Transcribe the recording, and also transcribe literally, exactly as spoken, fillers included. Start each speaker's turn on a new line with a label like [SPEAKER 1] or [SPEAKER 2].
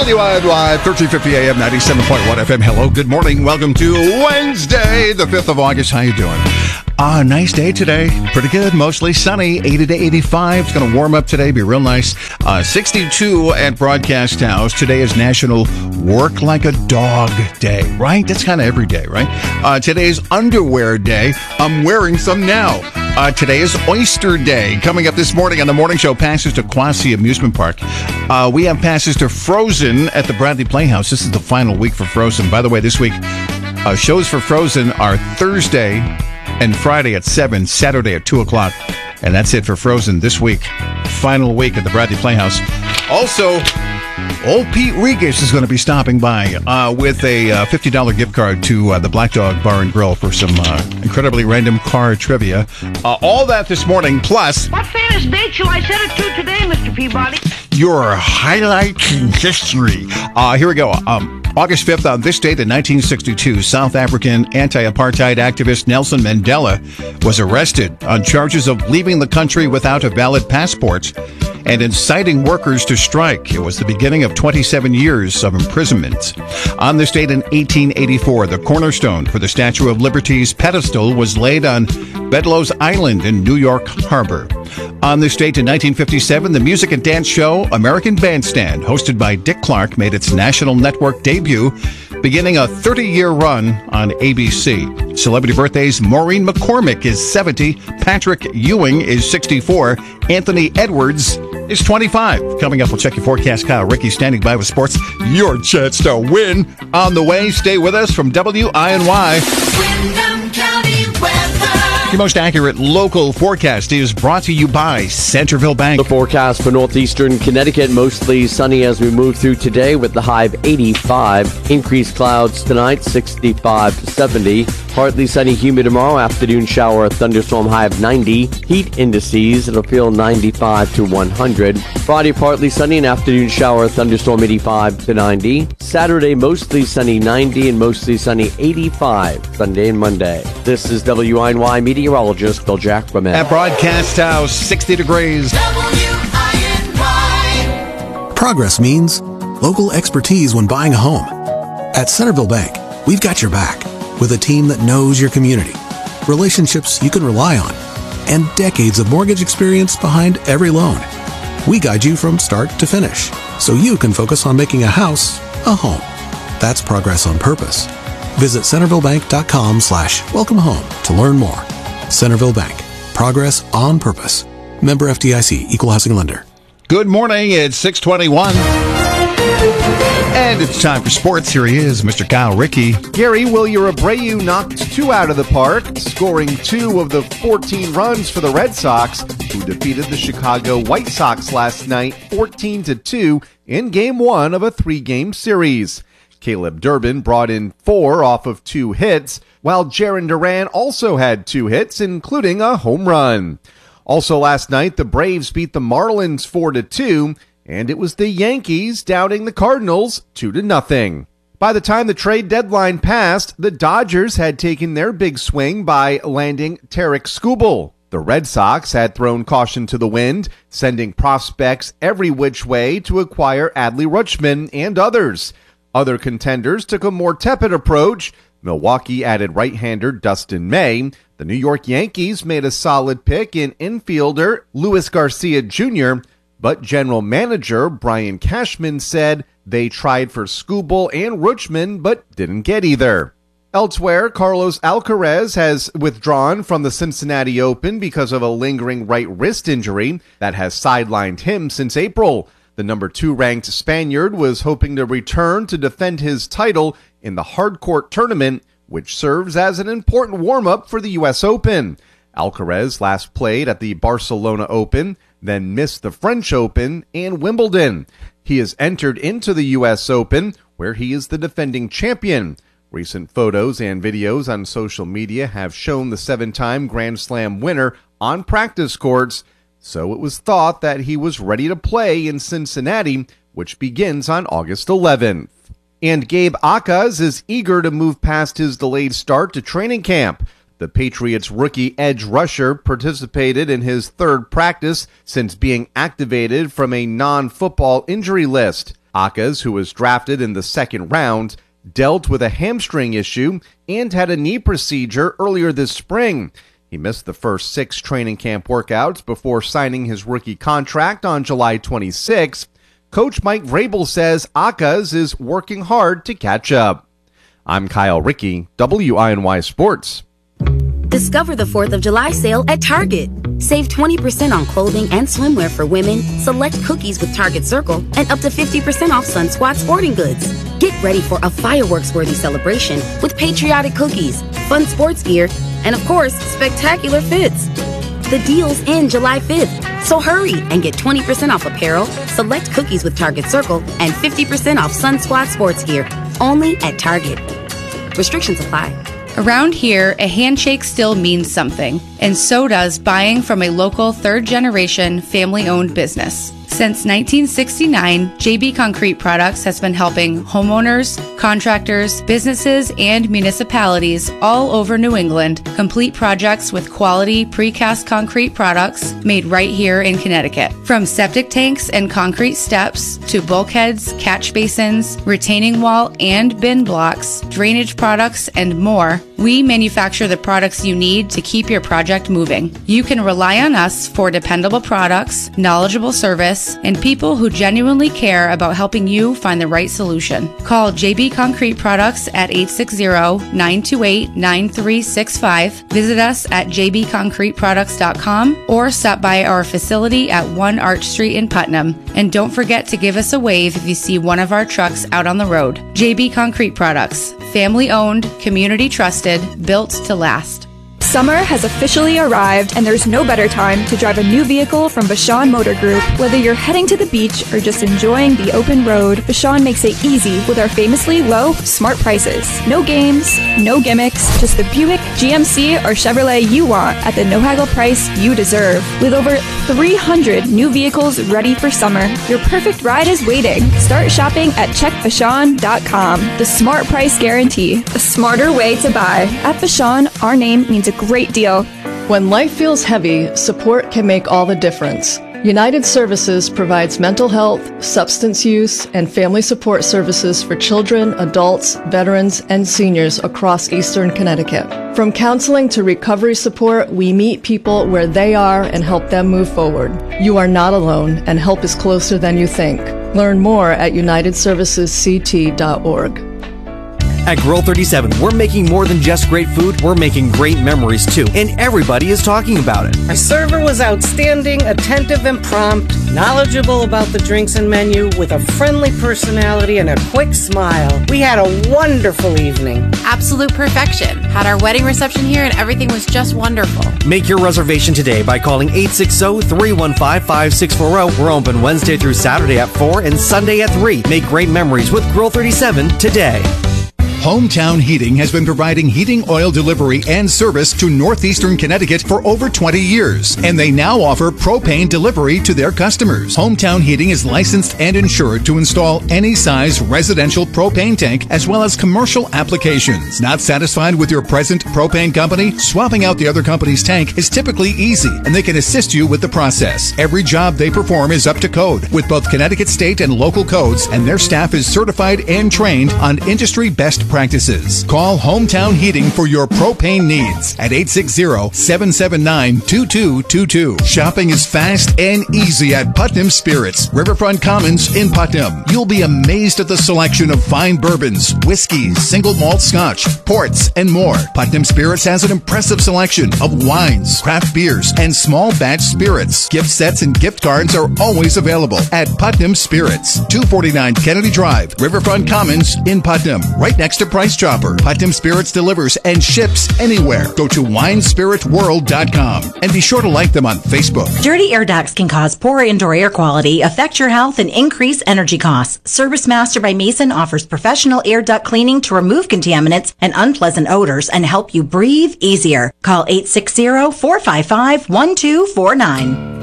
[SPEAKER 1] W I N Y, thirteen fifty A M, ninety-seven point one F M. Hello, good morning. Welcome to Wednesday, the fifth of August. How you doing? Ah, uh, nice day today. Pretty good. Mostly sunny. eighty to eighty-five. It's going to warm up today. Be real nice. Uh, sixty-two at Broadcast House. Today is National Work Like a Dog Day, right? That's kind of every day, right? Uh, today's Underwear Day. I'm wearing some now. Uh, today is Oyster Day. Coming up this morning on the morning show, passes to Quasi Amusement Park. Uh, we have passes to Frozen at the Bradley Playhouse. This is the final week for Frozen. By the way, this week, uh, shows for Frozen are Thursday and Friday at seven, Saturday at two o'clock. And that's it for Frozen this week. Final week at the Bradley Playhouse. Also, old Pete Regis is going to be stopping by uh, with a uh, fifty dollars gift card to uh, the Black Dog Bar and Grill for some uh, incredibly random car trivia. Uh, all that this morning, plus...
[SPEAKER 2] What famous date shall I set it to today, Mister Peabody?
[SPEAKER 1] Your highlights in history. Uh, here we go. Um, August fifth, on this date in nineteen sixty-two, South African anti-apartheid activist Nelson Mandela was arrested on charges of leaving the country without a valid passport and inciting workers to strike. It was the beginning of twenty-seven years of imprisonment. On this date in eighteen eighty-four, the cornerstone for the Statue of Liberty's pedestal was laid on Bedloe's Island in New York Harbor. On this date in nineteen fifty-seven, the music and dance show American Bandstand, hosted by Dick Clark, made its national network debut, beginning a thirty-year run on A B C. Celebrity birthdays: Maureen McCormick is seventy, Patrick Ewing is sixty-four, Anthony Edwards is twenty-five. Coming up, we'll check your forecast. Kyle Ricky standing by with sports. Your chance to win on the way. Stay with us from W I N Y. Windham County weather. The most accurate local forecast is brought to you by Centerville Bank.
[SPEAKER 3] The forecast for northeastern Connecticut, mostly sunny as we move through today with the high of eighty-five. Increased clouds tonight, sixty-five to seventy. Partly sunny, humid tomorrow. Afternoon shower, thunderstorm, high of ninety. Heat indices, it'll feel ninety-five to one hundred. Friday, partly sunny, and afternoon shower, thunderstorm, eighty-five to ninety. Saturday, mostly sunny, ninety, and mostly sunny, eighty-five. Sunday and Monday. This is W I N Y meteorologist Bill Jack from
[SPEAKER 1] At Broadcast House, sixty degrees.
[SPEAKER 4] W I N Y. Progress means local expertise when buying a home. At Centerville Bank, we've got your back with a team that knows your community, relationships you can rely on, and decades of mortgage experience behind every loan. We guide you from start to finish so you can focus on making a house a home. That's progress on purpose. Visit centervillebank.com slash welcome home to learn more. Centerville Bank. Progress on purpose. Member F D I C. Equal housing lender.
[SPEAKER 1] Good morning. It's six twenty-one. And it's time for sports. Here he is, Mister Kyle Ricky.
[SPEAKER 5] Gary, Wilyer Abreu knocked two out of the park, scoring two of the fourteen runs for the Red Sox, who defeated the Chicago White Sox last night fourteen to two in game one of a three-game series. Caleb Durbin brought in four off of two hits, while Jarren Duran also had two hits, including a home run. Also last night, the Braves beat the Marlins four to two, and it was the Yankees downing the Cardinals two to nothing. By the time the trade deadline passed, the Dodgers had taken their big swing by landing Tarik Skubal. The Red Sox had thrown caution to the wind, sending prospects every which way to acquire Adley Rutschman and others. Other contenders took a more tepid approach. Milwaukee added right-hander Dustin May. The New York Yankees made a solid pick in infielder Luis Garcia Junior, but general manager Brian Cashman said they tried for Skubal and Rutschman but didn't get either. Elsewhere, Carlos Alcaraz has withdrawn from the Cincinnati Open because of a lingering right wrist injury that has sidelined him since April. The number two ranked Spaniard was hoping to return to defend his title in the hardcourt tournament, which serves as an important warm-up for the U S Open. Alcaraz last played at the Barcelona Open, then missed the French Open and Wimbledon. He has entered into the U S Open, where he is the defending champion. Recent photos and videos on social media have shown the seven-time Grand Slam winner on practice courts, so it was thought that he was ready to play in Cincinnati, which begins on August eleventh. And Gabe Akaz is eager to move past his delayed start to training camp. The Patriots' rookie edge rusher participated in his third practice since being activated from a non-football injury list. Akers, who was drafted in the second round, dealt with a hamstring issue and had a knee procedure earlier this spring. He missed the first six training camp workouts before signing his rookie contract on July twenty-sixth. Coach Mike Vrabel says Akers is working hard to catch up. I'm Kyle Rickey, W I N Y Sports.
[SPEAKER 6] Discover the fourth of July sale at Target. Save twenty percent on clothing and swimwear for women, select cookies with Target Circle, and up to fifty percent off Sun Squad sporting goods. Get ready for a fireworks-worthy celebration with patriotic cookies, fun sports gear, and of course, spectacular fits. The deal's end July fifth, so hurry and get twenty percent off apparel, select cookies with Target Circle, and fifty percent off Sun Squad sports gear, only at Target. Restrictions apply.
[SPEAKER 7] Around here, a handshake still means something, and so does buying from a local third-generation, family-owned business. Since nineteen sixty-nine, J B Concrete Products has been helping homeowners, contractors, businesses, and municipalities all over New England complete projects with quality precast concrete products made right here in Connecticut. From septic tanks and concrete steps to bulkheads, catch basins, retaining wall and bin blocks, drainage products, and more, we manufacture the products you need to keep your project moving. You can rely on us for dependable products, knowledgeable service, and people who genuinely care about helping you find the right solution. Call J B Concrete Products at eight six zero, nine two eight, nine three six five. Visit us at j b concrete products dot com or stop by our facility at one Arch Street in Putnam. And don't forget to give us a wave if you see one of our trucks out on the road. J B Concrete Products, family owned, community trusted, built to last.
[SPEAKER 8] Summer has officially arrived, and there's no better time to drive a new vehicle from Vashon Motor Group. Whether you're heading to the beach or just enjoying the open road, Vashon makes it easy with our famously low, smart prices. No games, no gimmicks, just the Buick, G M C, or Chevrolet you want at the no-haggle price you deserve. With over three hundred new vehicles ready for summer, your perfect ride is waiting. Start shopping at check vashon dot com. The smart price guarantee, a smarter way to buy. At Vashon, our name means a great deal.
[SPEAKER 9] When life feels heavy, support can make all the difference. United Services provides mental health, substance use, and family support services for children, adults, veterans, and seniors across Eastern Connecticut. From counseling to recovery support, we meet people where they are and help them move forward. You are not alone, and help is closer than you think. Learn more at united services c t dot org.
[SPEAKER 10] At Grill thirty-seven, we're making more than just great food, we're making great memories too, and everybody is talking about it.
[SPEAKER 11] Our server was outstanding, attentive and prompt, knowledgeable about the drinks and menu, with a friendly personality and a quick smile. We had a wonderful evening.
[SPEAKER 12] Absolute perfection. Had our wedding reception here and everything was just wonderful.
[SPEAKER 10] Make your reservation today by calling eight six zero, three one five, five six four zero. We're open Wednesday through Saturday at four and Sunday at three. Make great memories with Grill thirty-seven today.
[SPEAKER 1] Hometown Heating has been providing heating oil delivery and service to northeastern Connecticut for over twenty years, and they now offer propane delivery to their customers. Hometown Heating is licensed and insured to install any size residential propane tank as well as commercial applications. Not satisfied with your present propane company? Swapping out the other company's tank is typically easy, and they can assist you with the process. Every job they perform is up to code with both Connecticut state and local codes, and their staff is certified and trained on industry best practices. practices. Call Hometown Heating for your propane needs at eight six zero, seven seven nine, two two two two. Shopping is fast and easy at Putnam Spirits, Riverfront Commons in Putnam. You'll be amazed at the selection of fine bourbons, whiskeys, single malt scotch, ports, and more. Putnam Spirits has an impressive selection of wines, craft beers, and small batch spirits. Gift sets and gift cards are always available at Putnam Spirits, two forty-nine Kennedy Drive, Riverfront Commons in Putnam, right next to Price Chopper. Putnam Spirits delivers and ships anywhere. Go to wine spirit world dot com and be sure to like them on Facebook.
[SPEAKER 13] Dirty air ducts can cause poor indoor air quality, affect your health, and increase energy costs. Service Master by Mason offers professional air duct cleaning to remove contaminants and unpleasant odors and help you breathe easier. Call eight six zero, four five five, one two four nine.